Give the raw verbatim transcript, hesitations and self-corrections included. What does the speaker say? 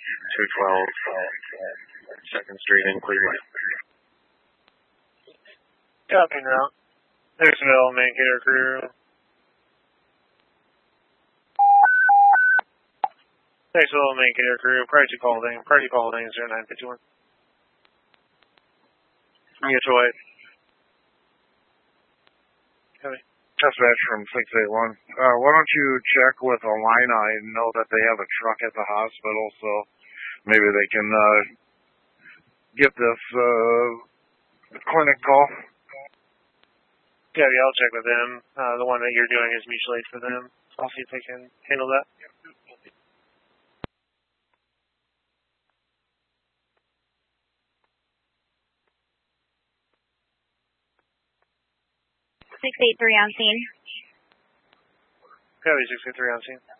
two twelve second Street in Cleveland. Copy now. Dixonville, main cater crew. Dixonville, main cater crew. Priority call holding. Priority call holding zero nine fifty one. Detroit. Copy. Dispatch from six eight one. Uh, why don't you check with Illini and know that they have a truck at the hospital, so maybe they can uh, get this uh, clinic call. Yeah, yeah, I'll check with them. Uh, the one that you're doing is mutual aid for them. I'll see if they can handle that. six eight three on scene. Copy, six eight three on scene.